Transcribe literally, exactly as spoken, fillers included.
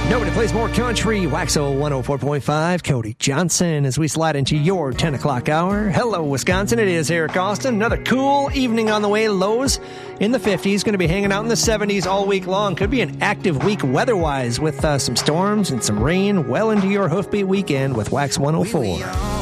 Nobody plays more country. Waxo one oh four point five. Cody Johnson as we slide into your ten o'clock hour. Hello, Wisconsin. It is Eric Austin. Another cool evening on the way. Lows in the fifties. Going to be hanging out in the seventies all week long. Could be an active week weather-wise with uh, some storms and some rain well into your hoofbeat weekend with Wax one oh four.